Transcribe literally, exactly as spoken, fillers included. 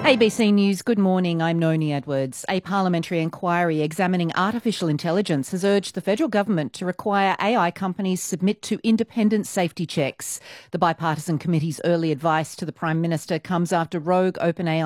A B C News, good morning. I'm Noni Edwards. A parliamentary inquiry examining artificial intelligence has urged the federal government to require A I companies submit to independent safety checks. The bipartisan committee's early advice to the Prime Minister comes after rogue OpenAI